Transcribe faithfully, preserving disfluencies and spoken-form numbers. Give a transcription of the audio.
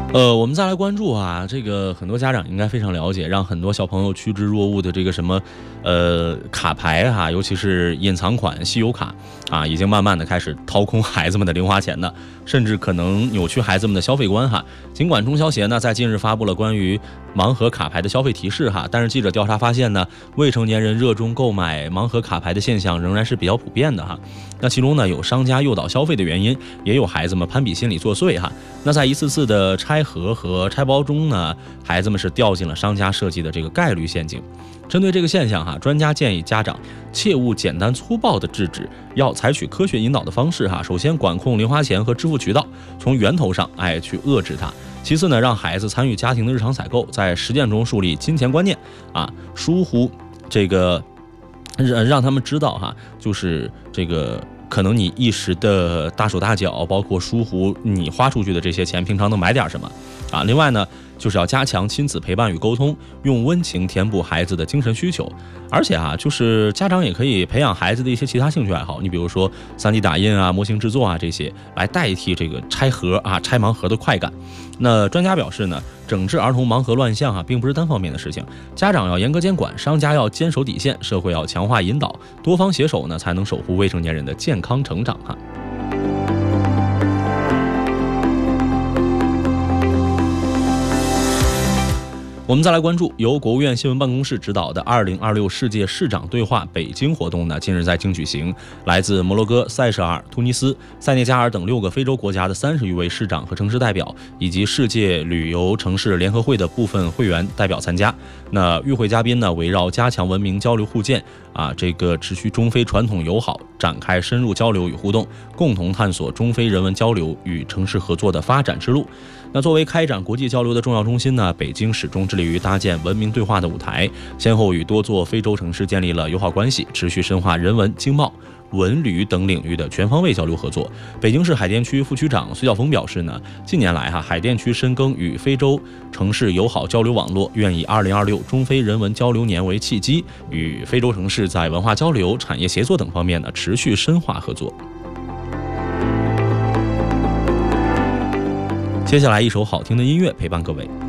呃，我们再来关注啊，这个很多家长应该非常了解，让很多小朋友趋之若鹜的这个什么，呃，卡牌哈、啊，尤其是隐藏款、稀有卡啊，已经慢慢的开始掏空孩子们的零花钱呢，甚至可能扭曲孩子们的消费观哈。尽管中消协呢在近日发布了关于盲盒卡牌的消费提示哈，但是记者调查发现呢，未成年人热衷购买盲盒卡牌的现象仍然是比较普遍的哈。那其中呢，有商家诱导消费的原因，也有孩子们攀比心理作祟哈。那在一次次的拆盒和拆包中呢，孩子们是掉进了商家设计的这个概率陷阱。针对这个现象哈，专家建议家长切勿简单粗暴的制止，要采取科学引导的方式哈。首先管控零花钱和支付渠道，从源头上哎去遏制它。其次呢，让孩子参与家庭的日常采购，在实践中树立金钱观念啊，疏忽这个让让他们知道哈，就是这个。可能你一时的大手大脚，包括疏忽你花出去的这些钱，平常能买点什么啊？另外呢，就是要加强亲子陪伴与沟通，用温情填补孩子的精神需求。而且啊，就是家长也可以培养孩子的一些其他兴趣爱好，你比如说 三 D 打印啊、模型制作啊这些，来代替这个拆盒啊、拆盲盒的快感。那专家表示呢，整治儿童盲盒乱象啊，并不是单方面的事情，家长要严格监管，商家要坚守底线，社会要强化引导，多方携手呢，才能守护未成年人的健康成长哈。我们再来关注由国务院新闻办公室指导的二零二六世界市长对话北京活动呢，近日在京举行。来自摩洛哥、塞舌尔、突尼斯、塞内加尔等六个非洲国家的三十余位市长和城市代表，以及世界旅游城市联合会的部分会员代表参加。那与会嘉宾呢，围绕加强文明交流互鉴啊，这个持续中非传统友好，展开深入交流与互动，共同探索中非人文交流与城市合作的发展之路。那作为开展国际交流的重要中心呢，北京始终致力于搭建文明对话的舞台，先后与多座非洲城市建立了友好关系，持续深化人文、经贸、文旅等领域的全方位交流合作。北京市海淀区副区长孙晓峰表示呢，近年来哈，海淀区深耕与非洲城市友好交流网络，愿以二零二六中非人文交流年为契机，与非洲城市在文化交流、产业协作等方面呢，持续深化合作。接下来一首好听的音乐陪伴各位。